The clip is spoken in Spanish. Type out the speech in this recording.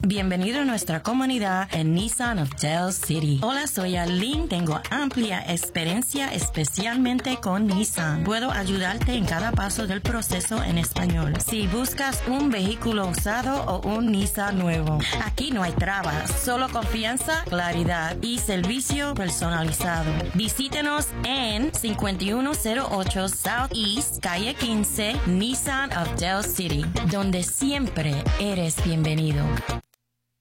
Bienvenido a nuestra comunidad en Nissan of Del City. Hola, soy Aline. Tengo amplia experiencia especialmente con Nissan. Puedo ayudarte en cada paso del proceso en español. Si buscas un vehículo usado o un Nissan nuevo, aquí no hay trabas, solo confianza, claridad y servicio personalizado. Visítenos en 5108 Southeast, calle 15, Nissan of Del City, donde siempre eres bienvenido.